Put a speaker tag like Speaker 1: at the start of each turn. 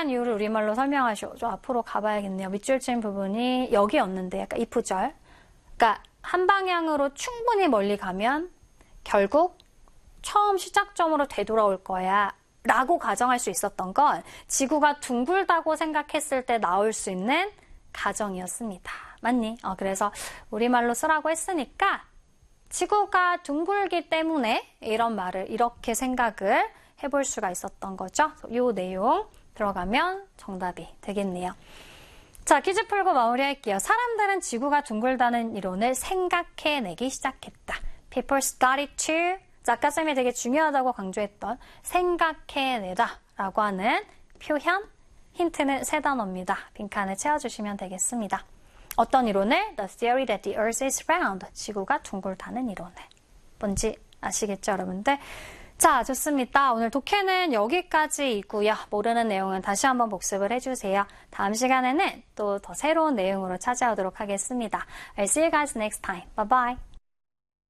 Speaker 1: 필요한 이유를 우리말로 설명하시오. 앞으로 가봐야겠네요. 밑줄 친 부분이 여기였는데 약간 이 구절. 그러니까 한 방향으로 충분히 멀리 가면 결국 처음 시작점으로 되돌아올 거야 라고 가정할 수 있었던 건 지구가 둥글다고 생각했을 때 나올 수 있는 가정이었습니다. 맞니? 그래서 우리말로 쓰라고 했으니까 지구가 둥글기 때문에 이런 말을 이렇게 생각을 해볼 수가 있었던 거죠. 이 내용 들어가면 정답이 되겠네요. 자, 퀴즈 풀고 마무리할게요. 사람들은 지구가 둥글다는 이론을 생각해내기 시작했다. People started to, 자, 아까 쌤이 되게 중요하다고 강조했던 생각해내다 라고 하는 표현, 힌트는 세 단어입니다. 빈칸을 채워주시면 되겠습니다. 어떤 이론을? The theory that the earth is round. 지구가 둥글다는 이론을. 뭔지 아시겠죠, 여러분들? 자, 좋습니다. 오늘 독해는 여기까지이고요. 모르는 내용은 다시 한번 복습을 해주세요. 다음 시간에는 또 더 새로운 내용으로 찾아오도록 하겠습니다. I'll see you guys next time. Bye bye.